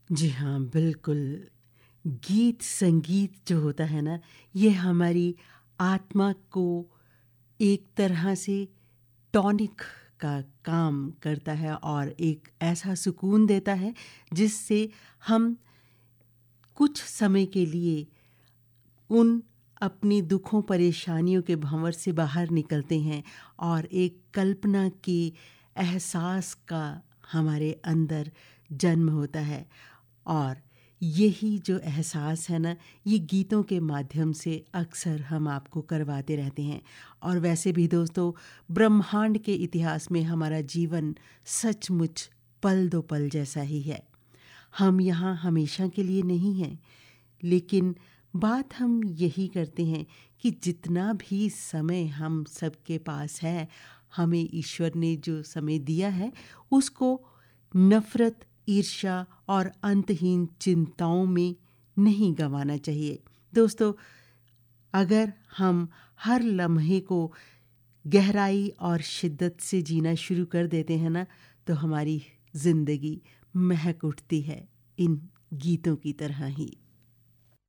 जी हाँ, बिल्कुल। गीत संगीत जो होता है ना, ये हमारी आत्मा को एक तरह से टॉनिक का काम करता है और एक ऐसा सुकून देता है जिससे हम कुछ समय के लिए उन अपनी दुखों परेशानियों के भंवर से बाहर निकलते हैं और एक कल्पना के एहसास का हमारे अंदर जन्म होता है। और यही जो एहसास है ना, ये गीतों के माध्यम से अक्सर हम आपको करवाते रहते हैं। और वैसे भी दोस्तों, ब्रह्मांड के इतिहास में हमारा जीवन सचमुच पल दो पल जैसा ही है। हम यहाँ हमेशा के लिए नहीं हैं, लेकिन बात हम यही करते हैं कि जितना भी समय हम सबके पास है, हमें ईश्वर ने जो समय दिया है उसको नफ़रत, ईर्ष्या और अंतहीन चिंताओं में नहीं गंवाना चाहिए। दोस्तों, अगर हम हर लम्हे को गहराई और शिद्दत से जीना शुरू कर देते हैं ना, तो हमारी ज़िंदगी महक उठती है इन गीतों की तरह ही।